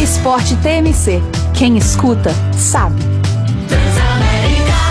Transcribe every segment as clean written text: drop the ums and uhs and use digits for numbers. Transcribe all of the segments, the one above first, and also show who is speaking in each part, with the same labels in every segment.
Speaker 1: Esporte TMC. Quem escuta, sabe.
Speaker 2: Transamérica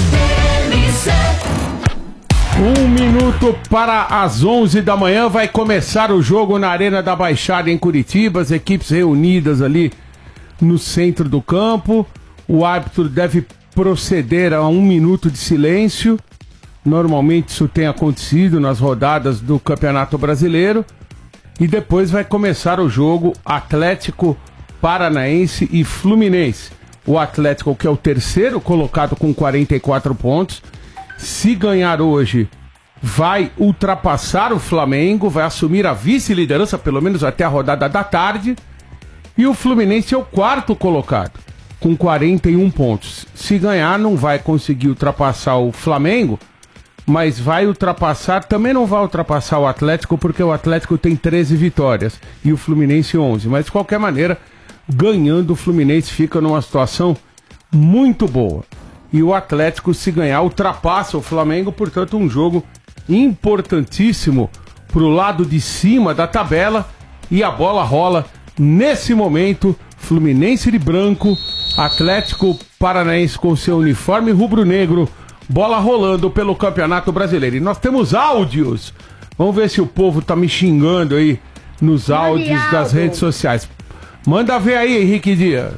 Speaker 2: TMC.
Speaker 3: 1 minuto para as 11 da manhã, vai começar o jogo na Arena da Baixada em Curitiba, as equipes reunidas ali no centro do campo. O árbitro deve proceder a 1 minuto de silêncio. Normalmente isso tem acontecido nas rodadas do Campeonato Brasileiro. E depois vai começar o jogo Atlético Paranaense e Fluminense. O Atlético, que é o terceiro colocado com 44 pontos, se ganhar hoje, vai ultrapassar o Flamengo, vai assumir a vice-liderança, pelo menos até a rodada da tarde. E o Fluminense é o quarto colocado, com 41 pontos. Se ganhar, não vai conseguir ultrapassar o Flamengo, mas vai ultrapassar, também não vai ultrapassar o Atlético, porque o Atlético tem 13 vitórias e o Fluminense 11. Mas de qualquer maneira, ganhando, o Fluminense fica numa situação muito boa. E o Atlético, se ganhar, ultrapassa o Flamengo, portanto um jogo importantíssimo pro lado de cima da tabela. E a bola rola nesse momento, Fluminense de branco, Atlético Paranaense com seu uniforme rubro-negro, bola rolando pelo Campeonato Brasileiro. E nós temos áudios. Vamos ver se o povo tá me xingando aí nos áudios das redes sociais. Manda ver aí, Henrique Dias.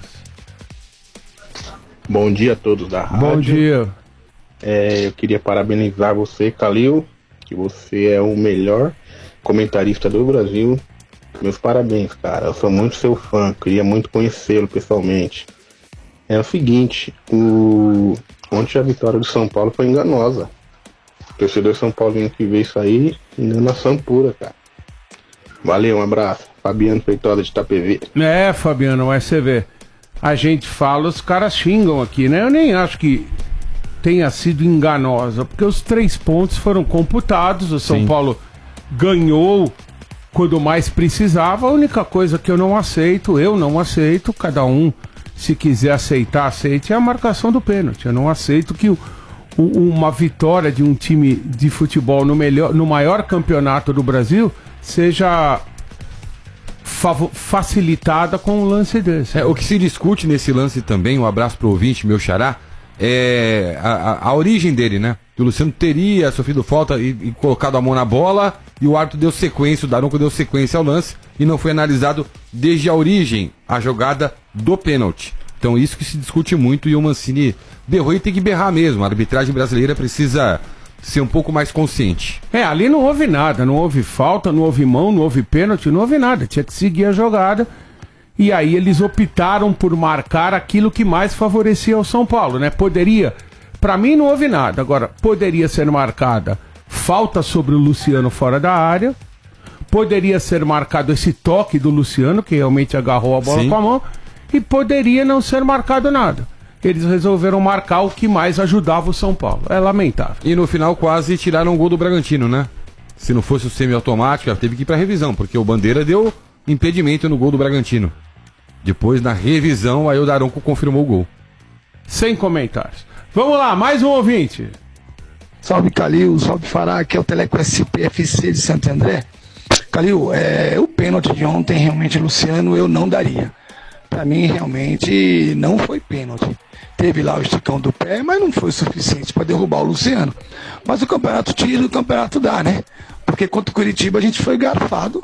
Speaker 4: Bom dia a todos da rádio.
Speaker 3: Bom dia.
Speaker 4: Eu queria parabenizar você, Calil, que você é o melhor comentarista do Brasil. Meus parabéns, cara. Eu sou muito seu fã, queria muito conhecê-lo pessoalmente. É o seguinte, ontem a vitória do São Paulo foi enganosa. O torcedor São Paulino que veio isso aí, enganação pura, cara. Valeu, um abraço. Fabiano Feitosa de Itapevi.
Speaker 3: Fabiano, mas você vê, a gente fala, os caras xingam aqui, né? Eu nem acho que tenha sido enganosa, porque os 3 pontos foram computados, o São Paulo ganhou quando mais precisava. A única coisa que eu não aceito, cada um, se quiser aceitar, aceite, é a marcação do pênalti. Eu não aceito que uma vitória de um time de futebol no maior campeonato do Brasil seja facilitada com um lance desse.
Speaker 5: O que se discute nesse lance também, um abraço pro ouvinte, meu xará, é a origem dele, né? Que o Luciano teria sofrido falta e colocado a mão na bola, e o árbitro deu sequência, o Daronco deu sequência ao lance, e não foi analisado desde a origem a jogada do pênalti. Então isso que se discute muito, e o Mancini berrou e tem que berrar mesmo. A arbitragem brasileira precisa ser um pouco mais consciente.
Speaker 3: Ali não houve nada, não houve falta, não houve mão, não houve pênalti, não houve nada, tinha que seguir a jogada. E aí eles optaram por marcar aquilo que mais favorecia o São Paulo, né? Pra mim não houve nada. Agora, poderia ser marcada falta sobre o Luciano fora da área, poderia ser marcado esse toque do Luciano, que realmente agarrou a bola com a mão, e poderia não ser marcado nada. Eles resolveram marcar o que mais ajudava o São Paulo. É lamentável.
Speaker 5: E no final quase tiraram o gol do Bragantino, né? Se não fosse o semiautomático, teve que ir pra revisão, porque o Bandeira deu impedimento no gol do Bragantino. Depois, na revisão, aí o Daronco confirmou o gol.
Speaker 3: Sem comentários. Vamos lá, mais um ouvinte.
Speaker 6: Salve, Calil, salve, Fará, aqui é o Teleco SPFC de Santo André. Calil, o pênalti de ontem, realmente, Luciano, eu não daria. Pra mim, realmente, não foi pênalti. Teve lá o esticão do pé, mas não foi suficiente para derrubar o Luciano. Mas o campeonato tira, o campeonato dá, né? Porque contra o Curitiba a gente foi garfado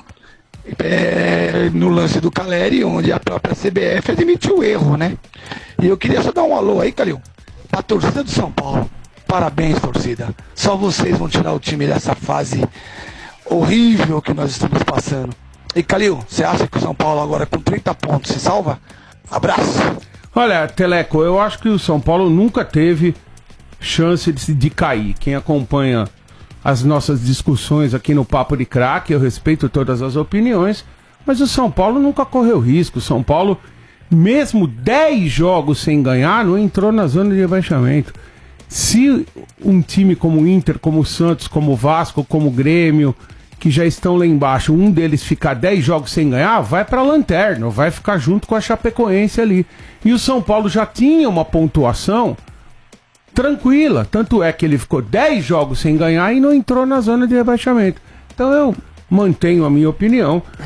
Speaker 6: no lance do Caleri, onde a própria CBF admitiu o erro, né? E eu queria só dar um alô aí, Calil, pra torcida do São Paulo. Parabéns, torcida. Só vocês vão tirar o time dessa fase horrível que nós estamos passando. E Calil, você acha que o São Paulo agora com 30 pontos se salva? Abraço!
Speaker 3: Olha, Teleco, eu acho que o São Paulo nunca teve chance de cair. Quem acompanha as nossas discussões aqui no Papo de Craque, eu respeito todas as opiniões, mas o São Paulo nunca correu risco. O São Paulo, mesmo 10 jogos sem ganhar, não entrou na zona de rebaixamento. Se um time como o Inter, como o Santos, como o Vasco, como o Grêmio, que já estão lá embaixo, um deles ficar 10 jogos sem ganhar, vai pra lanterna, vai ficar junto com a Chapecoense ali. E o São Paulo já tinha uma pontuação tranquila, tanto é que ele ficou 10 jogos sem ganhar e não entrou na zona de rebaixamento. Então eu mantenho a minha opinião